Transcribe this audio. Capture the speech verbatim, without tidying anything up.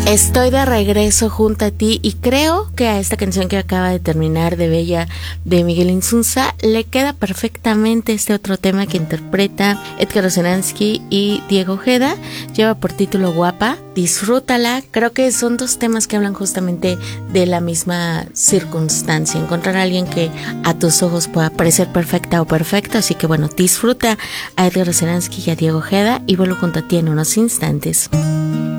Estoy de regreso junto a ti y creo que a esta canción que acaba de terminar de Bella de Miguel Insunza le queda perfectamente este otro tema que interpreta Edgar Oceransky y Diego Ojeda. Lleva por título Guapa, disfrútala. Creo que son dos temas que hablan justamente de la misma circunstancia, encontrar a alguien que a tus ojos pueda parecer perfecta o perfecto. Así que bueno, disfruta a Edgar Oceransky y a Diego Ojeda y vuelvo junto a ti en unos instantes.